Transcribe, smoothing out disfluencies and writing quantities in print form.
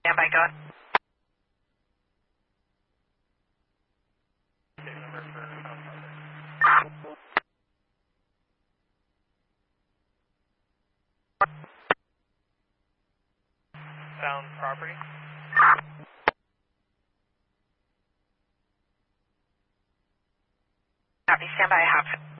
Standby, go ahead. Found property. Copy, standby, Hop.